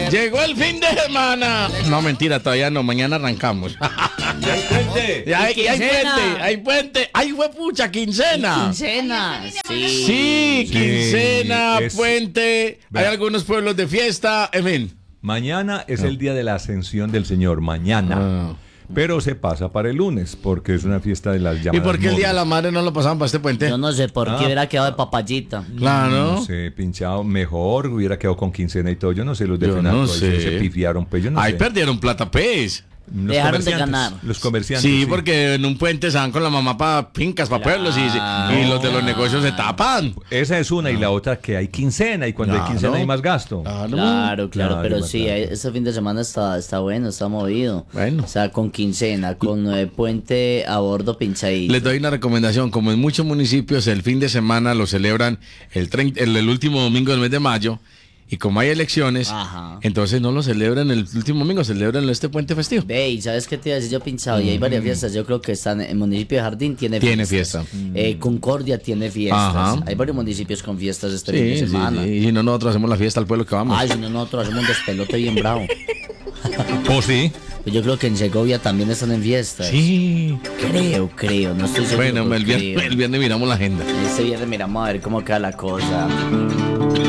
Llegó el fin de semana. No, mentira, todavía no. Mañana arrancamos. Hay puente. Hay puente. ¡Ay, huepucha, quincena! Quincena. Sí, quincena, es- puente. Hay Vea. algunos pueblos de fiesta, en fin. Mañana es el día de la ascensión del Señor. Mañana. Pero se pasa para el lunes porque es una fiesta de las ¿Y llamadas. por qué el Día de la móviles. Madre no lo pasaban para este puente? Yo no sé por qué hubiera quedado de papayita. Claro. No sé, pinchado mejor, hubiera quedado con quincena y todo. Yo no sé, los de Yo Fenaco no ahí sé. se pifiaron, pues yo no Ahí sé. perdieron plata, pues. Los Dejaron de comerciantes, ganar. Los comerciantes. Sí, porque en un puente se van con la mamá para fincas, para pueblos y los de los negocios se tapan. Esa es una y la otra que hay quincena y cuando Claro. hay quincena hay más gasto. Claro, Claro, pero más sí, claro. este fin de semana está bueno, está movido. Bueno. O sea, con quincena, con puente a bordo pinchadito. Les doy una recomendación, como en muchos municipios el fin de semana lo celebran el último domingo del mes de mayo y como hay elecciones, Ajá. entonces no lo celebran el último domingo, celebran este puente festivo. Ve, y ¿sabes qué te iba a decir yo pinchado? Y hay varias fiestas, yo creo que están en el municipio de Jardín tiene fiestas. Concordia tiene fiestas. Ajá. Hay varios municipios con fiestas este fin de Sí, sí, semana. sí. Y si no, nosotros hacemos la fiesta al pueblo que vamos. Ay, si no, nosotros hacemos un despelote bien bravo. ¿Oh, sí? Pues yo creo que en Segovia también están en fiestas. Sí. Creo, no estoy seguro. Bueno, pero el viernes miramos la agenda. Este viernes miramos a ver cómo queda la cosa.